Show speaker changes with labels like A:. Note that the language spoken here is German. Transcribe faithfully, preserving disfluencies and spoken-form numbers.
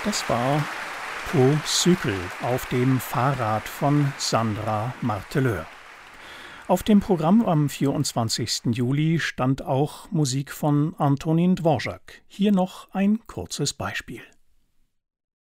A: Das war Pour Cycle auf dem Fahrrad von Sandra Marteleur. Auf dem Programm am vierundzwanzigsten Juli stand auch Musik von Antonin Dvorak. Hier noch ein kurzes Beispiel.